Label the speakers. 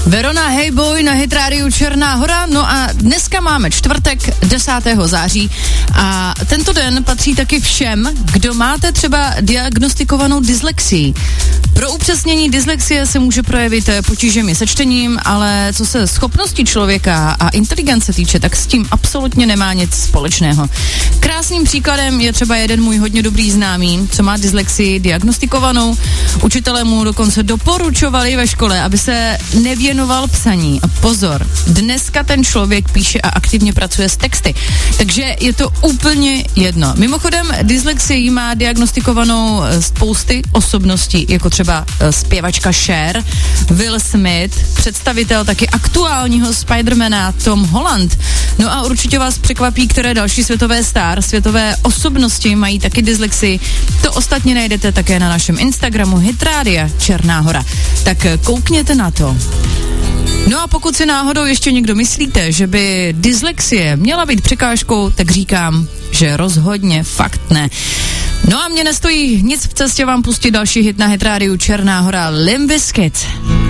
Speaker 1: Verona Hey Boy na Hit rádiu Černá Hora, no a dneska máme čtvrtek 10. září a tento den patří taky všem, kdo máte třeba diagnostikovanou dyslexii. Pro upřesnění, dyslexie se může projevit potížemi se čtením, ale co se schopnosti člověka a inteligence týče, tak s tím absolutně nemá nic společného. Krásným příkladem je třeba jeden můj hodně dobrý známý, co má dyslexii diagnostikovanou. Učitelé mu dokonce doporučovali ve škole, aby se nevěnoval psaní. A pozor, dneska ten člověk píše a aktivně pracuje s texty, takže je to úplně jedno. Mimochodem, dyslexii má diagnostikovanou spousty osobností, jako třeba zpěvačka Cher, Will Smith, představitel taky aktuálního Spidermana Tom Holland. No a určitě vás překvapí, které další světové osobnosti mají taky dyslexii. To ostatně najdete také na našem Instagramu Hit Rádia Černá Hora. Tak koukněte na to. No a pokud si náhodou ještě někdo myslíte, že by dyslexie měla být překážkou, tak říkám, že rozhodně fakt ne. No a mě nestojí nic v cestě vám pustit další hit na Hit Rádiu Černá Hora, Limp Bizkit.